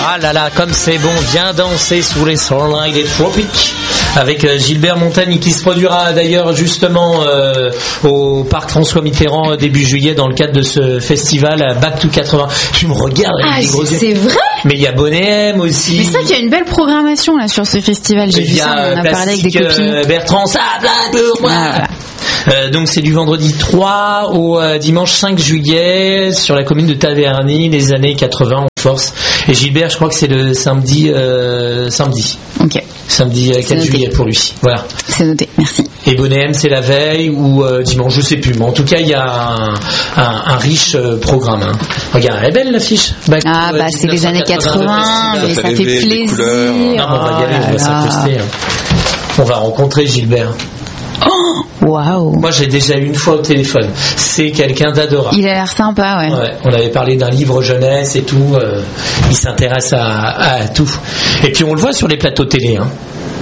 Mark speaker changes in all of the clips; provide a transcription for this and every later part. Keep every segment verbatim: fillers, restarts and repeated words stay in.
Speaker 1: Ah là là, comme c'est bon, viens danser sous les sunlight des tropiques avec euh, Gilbert Montagny qui se produira d'ailleurs justement euh, au parc François Mitterrand début juillet dans le cadre de ce festival Back to quatre-vingts. Je me regarde avec
Speaker 2: ah,
Speaker 1: des gros yeux.
Speaker 2: C'est vrai.
Speaker 1: Mais il y a Bonnet M aussi.
Speaker 2: C'est ça qu'il y a une belle programmation là sur ce festival. J'ai vu ça, on en a parlé avec des copines.
Speaker 1: Euh, Bertrand Sabla pour moi. Ah, voilà. Euh, donc c'est du vendredi trois au euh, dimanche cinq juillet sur la commune de Taverny, les années quatre-vingts en force. Et Gilbert, je crois que c'est le samedi euh, samedi.
Speaker 2: Ok.
Speaker 1: Samedi euh, quatre juillet pour lui. Voilà.
Speaker 2: C'est noté, merci.
Speaker 1: Et Bonnet M, c'est la veille ou euh, dimanche, je sais plus. Mais en tout cas, il y a un, un, un riche euh, programme. Hein. Regarde, elle est belle l'affiche. Back
Speaker 2: ah bah c'est les années quatre-vingts, mais ça, ça fait plaisir.
Speaker 1: Non, on va y aller, on va s'imposter. Hein. On va rencontrer Gilbert.
Speaker 2: Oh, waouh!
Speaker 1: Moi, j'ai déjà eu une fois au téléphone. C'est quelqu'un d'adorable.
Speaker 2: Il a l'air sympa, ouais.
Speaker 1: ouais. On avait parlé d'un livre jeunesse et tout. Euh, il s'intéresse à, à tout. Et puis on le voit sur les plateaux télé. Hein.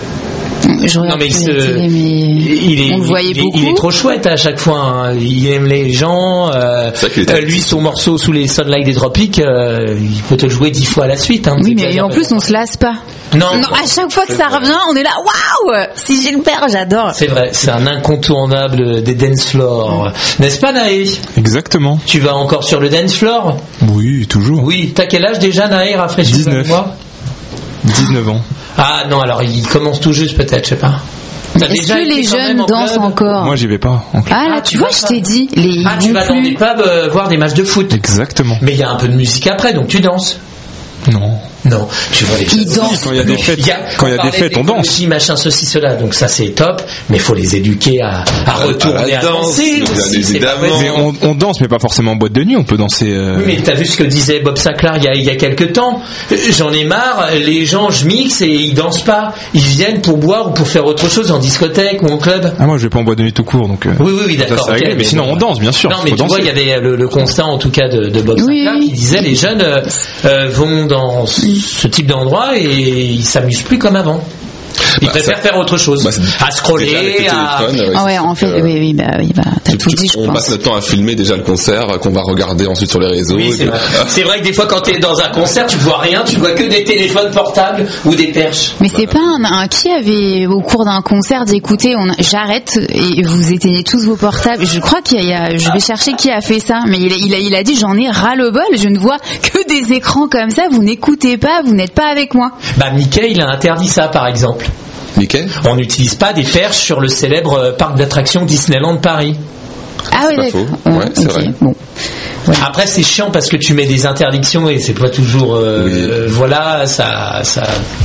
Speaker 2: Je
Speaker 1: non mais, il, se,
Speaker 2: télé, mais
Speaker 1: il est,
Speaker 2: on le voyait
Speaker 1: il,
Speaker 2: beaucoup.
Speaker 1: Il est trop chouette à chaque fois. Hein. Il aime les gens. Euh, euh, lui, son morceau sous les sunlight des tropiques, euh, il peut te le jouer dix fois à la suite. Hein,
Speaker 2: oui, mais en plus, on se lasse pas.
Speaker 1: Non,
Speaker 2: non, à chaque fois que ça revient, on est là, waouh! Si Gilbert, j'adore.
Speaker 1: C'est vrai, c'est un incontournable des dance floors, n'est-ce pas, Naé?
Speaker 3: Exactement.
Speaker 1: Tu vas encore sur le dance floor?
Speaker 3: Oui, toujours.
Speaker 1: Oui, t'as quel âge déjà, Naé? Rafraîchis
Speaker 3: dix-neuf. dix-neuf ans.
Speaker 1: Ah non, alors il commence tout juste, peut-être, je sais pas.
Speaker 2: Est-ce que les jeunes dansent encore?
Speaker 3: Moi, j'y vais pas.
Speaker 2: Ah là, tu vois, je t'ai dit. Les
Speaker 1: ah, tu vas dans des pubs euh, voir des matchs de foot.
Speaker 3: Exactement.
Speaker 1: Mais il y a un peu de musique après, donc tu danses.
Speaker 3: Non.
Speaker 1: Non, tu vois les
Speaker 2: Ils dansent.
Speaker 3: Quand il y a des fêtes, il y a, quand il y a des fêtes, on danse.
Speaker 1: Aussi, machin, ceci, cela. Donc ça, c'est top. Mais il faut les éduquer à, à retourner à, à danser. Aussi,
Speaker 3: évidemment. Mais on, on danse, mais pas forcément en boîte de nuit. On peut danser. Euh...
Speaker 1: Oui, mais t'as vu ce que disait Bob Sinclair il y a, il y a quelques temps. J'en ai marre. Les gens, je mixe et ils dansent pas. Ils viennent pour boire ou pour faire autre chose en discothèque ou en club.
Speaker 3: Ah moi, je vais pas en boîte de nuit tout court, donc. Euh,
Speaker 1: oui, oui, oui, d'accord.
Speaker 3: Ça, okay, mais, mais sinon, on danse, bien sûr.
Speaker 1: Non, mais tu danser. Vois, il y avait le, le constat, en tout cas, de, de Bob oui. Sinclair qui disait les jeunes euh, euh, vont dans ce type d'endroit et ils s'amusent plus comme avant. Ils bah, préfèrent ça, faire autre chose, bah, à scroller, à...
Speaker 2: Ouais, ah ouais, en fait, euh, oui, oui, bah, oui, bah, t'as tout, tout dit, je
Speaker 4: on
Speaker 2: pense.
Speaker 4: On passe notre temps à filmer déjà le concert, qu'on va regarder ensuite sur les réseaux.
Speaker 1: Oui, c'est, vrai. c'est vrai que des fois, quand t'es dans un concert, tu vois rien, tu vois que des téléphones portables ou des perches.
Speaker 2: Mais c'est pas un, un qui avait, au cours d'un concert, d'écouter, on, j'arrête et vous éteignez tous vos portables. Je crois qu'il y a, je vais chercher qui a fait ça, mais il a, il a, il a dit, j'en ai ras-le-bol, je ne vois que des écrans comme ça, vous n'écoutez pas, vous n'êtes pas avec moi.
Speaker 1: Bah, Mickey, il a interdit ça, par exemple.
Speaker 4: Mickey ?
Speaker 1: On n'utilise pas des perches sur le célèbre parc d'attractions Disneyland Paris.
Speaker 2: Ah oui, d'accord.
Speaker 4: Faux. Ouais, c'est okay. vrai.
Speaker 2: Bon. Ouais.
Speaker 1: Après, c'est chiant parce que tu mets des interdictions et c'est pas toujours. Euh, oui. euh, voilà, ça, ça.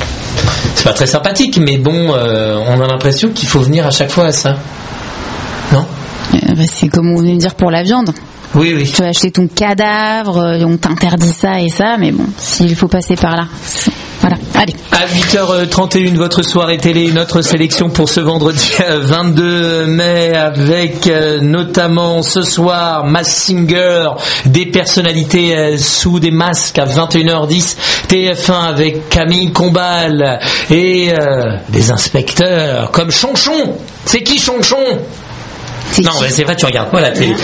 Speaker 1: C'est pas très sympathique, mais bon, euh, on a l'impression qu'il faut venir à chaque fois à ça. Non ?
Speaker 2: euh, bah, C'est comme on venait de dire pour la viande.
Speaker 1: Oui, oui.
Speaker 2: Tu vas acheter ton cadavre, on t'interdit ça et ça, mais bon, s'il faut passer par là. Voilà, allez.
Speaker 1: À huit heures trente et une, votre soirée télé, notre sélection pour ce vendredi vingt-deux mai avec euh, notamment ce soir Masked Singer, des personnalités euh, sous des masques à vingt et une heures dix, T F un avec Camille Combal et euh, des inspecteurs comme Chonchon. C'est qui Chonchon ? C'est non, mais c'est vrai, tu regardes pas la télé.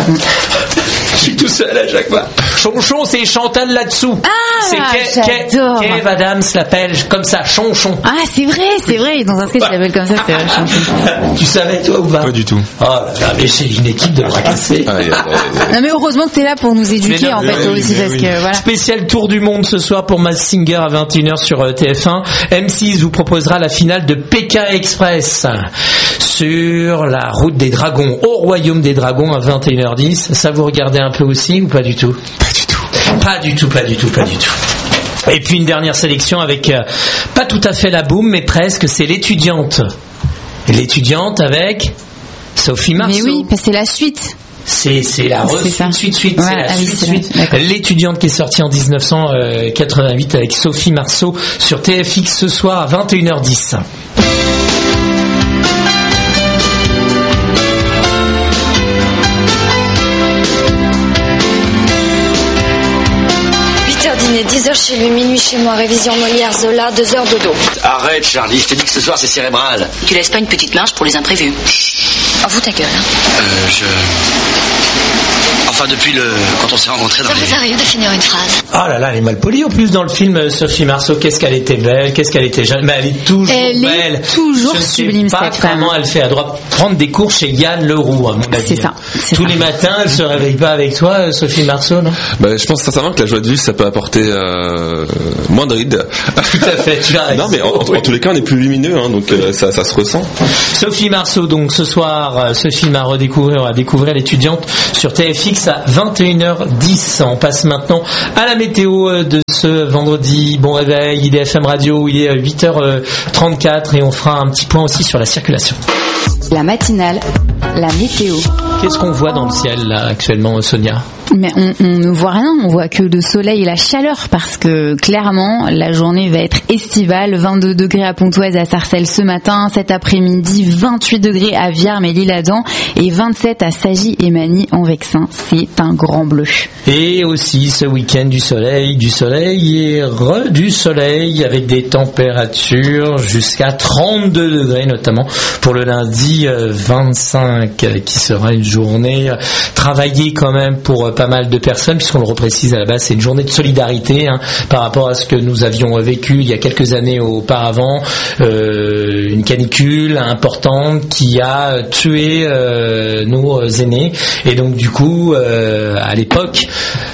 Speaker 1: Je suis tout seul à chaque fois. Chonchon, c'est Chantal là-dessous.
Speaker 2: Ah,
Speaker 1: c'est
Speaker 2: j'adore.
Speaker 1: Kev, Kev Adams l'appelle comme ça, Chonchon.
Speaker 2: Ah, c'est vrai, c'est vrai. Dans un sketch, il l'appelle comme ça, c'est Chonchon.
Speaker 1: Tu savais, toi, ou pas?
Speaker 3: Pas du tout.
Speaker 1: Oh là, mais c'est une équipe de bras cassés.
Speaker 4: Ah, yeah, yeah, yeah.
Speaker 2: Non, mais heureusement que t'es là pour nous éduquer, non, en fait, oui, aussi, oui, parce oui. que, voilà.
Speaker 1: Spécial tour du monde ce soir pour Masked Singer à vingt et une heures sur T F un. M six vous proposera la finale de Pékin Express sur la route des dragons, au royaume des dragons à vingt et une heures dix. Ça, vous regardez un peu aussi ou pas du tout?
Speaker 3: Pas du tout.
Speaker 1: Pas du tout, pas du tout, pas du tout. Et puis une dernière sélection avec euh, pas tout à fait la boum, mais presque, c'est l'étudiante. L'étudiante avec Sophie Marceau.
Speaker 2: Mais oui, c'est la suite.
Speaker 1: C'est, c'est la re-
Speaker 2: c'est
Speaker 1: suite, suite,
Speaker 2: ouais,
Speaker 1: c'est la
Speaker 2: ah
Speaker 1: suite,
Speaker 2: oui,
Speaker 1: suite.
Speaker 2: C'est
Speaker 1: L'étudiante qui est sortie en dix-neuf cent quatre-vingt-huit avec Sophie Marceau sur T F X ce soir à vingt et une heures dix.
Speaker 5: dix heures chez lui, minuit chez moi, révision Molière, Zola, deux heures dodo.
Speaker 6: Arrête Charlie, je t'ai dit que ce soir c'est cérébral.
Speaker 7: Tu laisses pas une petite marge pour les imprévus.
Speaker 6: Chut.
Speaker 5: Oh, vous ta gueule. Hein.
Speaker 6: Euh, je... Enfin, depuis le... quand on s'est rencontrés dans
Speaker 5: Ça
Speaker 6: les...
Speaker 5: vous arrive de finir une phrase.
Speaker 1: Oh là là, elle est mal polie en plus dans le film. Sophie Marceau, qu'est-ce qu'elle était belle, qu'est-ce qu'elle était jeune, mais elle est toujours
Speaker 2: elle
Speaker 1: belle.
Speaker 2: Est toujours
Speaker 1: Je
Speaker 2: sublime
Speaker 1: sais pas
Speaker 2: cette femme.
Speaker 1: comment elle fait. Elle doit prendre des cours chez Yann Leroux, à mon avis.
Speaker 2: C'est ça. C'est
Speaker 1: Tous
Speaker 2: ça.
Speaker 1: les matins, elle se réveille pas avec toi, Sophie Marceau, non?
Speaker 4: Bah, je pense sincèrement que la joie de vivre, ça peut apporter euh, moins de rides.
Speaker 1: Tout à fait. Tu as
Speaker 4: Non, mais en, en, en tous les cas, on est plus lumineux, hein, donc euh, ça, ça se ressent.
Speaker 1: Sophie Marceau, donc ce soir, ce film à redécouvrir, on va découvrir l'étudiante sur T F X à vingt et une heures dix. On passe maintenant à la météo de ce vendredi. Bon réveil, I D F M Radio, il est huit heures trente-quatre et on fera un petit point aussi sur la circulation.
Speaker 2: La matinale, la météo.
Speaker 1: Qu'est-ce qu'on voit dans le ciel là actuellement, Sonia?
Speaker 2: Mais on, on ne voit rien, on voit que le soleil et la chaleur parce que clairement la journée va être estivale. vingt-deux degrés à Pontoise et à Sarcelles ce matin, cet après-midi vingt-huit degrés à Viarmes et l'Isle-Adam et vingt-sept à Sagy et Magny en Vexin. C'est un grand bleu.
Speaker 1: Et aussi ce week-end du soleil, du soleil et re du soleil avec des températures jusqu'à trente-deux degrés notamment pour le lundi vingt-cinq qui sera une journée travaillée quand même pour pas mal de personnes, puisqu'on le reprécise à la base, c'est une journée de solidarité hein, par rapport à ce que nous avions vécu il y a quelques années auparavant, euh, une canicule importante qui a tué euh, nos aînés, et donc du coup euh, à l'époque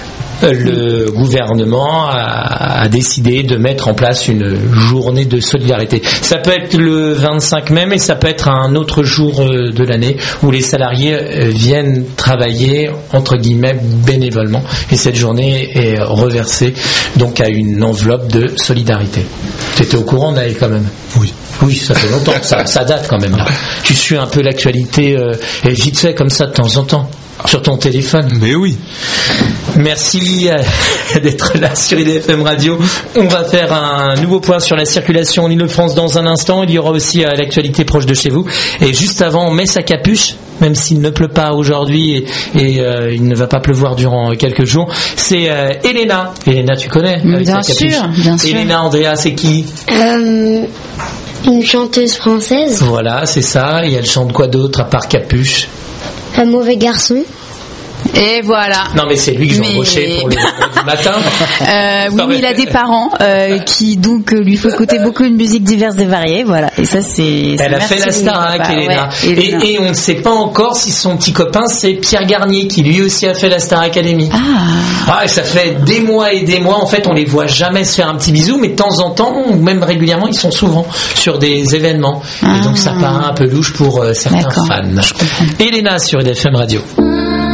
Speaker 1: le gouvernement a, a décidé de mettre en place une journée de solidarité. Ça peut être le vingt-cinq mai, mais ça peut être un autre jour de l'année où les salariés viennent travailler entre guillemets bénévolement, et cette journée est reversée donc à une enveloppe de solidarité. Tu étais au courant, Naël, quand même? Oui. Oui, ça fait longtemps, ça, ça date quand même là. Tu suis un peu l'actualité euh, et vite fait comme ça de temps en temps sur ton téléphone.
Speaker 3: Mais oui.
Speaker 1: Merci euh, d'être là sur I D F M Radio. On va faire un nouveau point sur la circulation en Ile-de-France dans un instant. Il y aura aussi euh, l'actualité proche de chez vous. Et juste avant, on met sa capuche, même s'il ne pleut pas aujourd'hui et, et euh, il ne va pas pleuvoir durant quelques jours. C'est euh, Elena. Elena, tu connais avec
Speaker 2: Bien
Speaker 1: sa capuche.
Speaker 2: sûr, bien sûr.
Speaker 1: Elena Andrea, c'est qui?
Speaker 5: Euh, une chanteuse française.
Speaker 1: Voilà, c'est ça. Et elle chante quoi d'autre à part capuche?
Speaker 5: Un mauvais garçon.
Speaker 2: Et voilà.
Speaker 1: Non, mais c'est lui que j'ai
Speaker 2: Mais...
Speaker 1: embauché pour le, le matin.
Speaker 2: Euh, oui, mais il a des parents euh, qui donc lui font écouter beaucoup de musiques diverses et variées, voilà. Et ça, c'est.
Speaker 1: Elle a fait la Starac, Elena.
Speaker 2: Ouais, Elena.
Speaker 1: Et, et on ne sait pas encore si son petit copain c'est Pierre Garnier qui lui aussi a fait la Star Academy.
Speaker 2: Ah.
Speaker 1: Ah, et ça fait des mois et des mois. En fait, on les voit jamais se faire un petit bisou, mais de temps en temps, ou même régulièrement, ils sont souvent sur des événements.
Speaker 2: Ah.
Speaker 1: Et donc ça paraît un peu louche pour euh, certains
Speaker 2: D'accord.
Speaker 1: fans. Elena sur I D F M Radio.